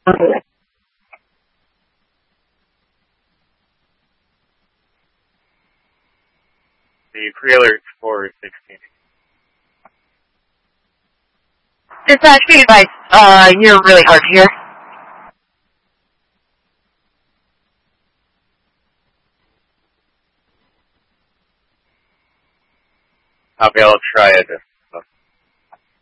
Okay. The pre-alert for 16. Dispatch, be advised, you're really hard to hear. Copy, I'll try it.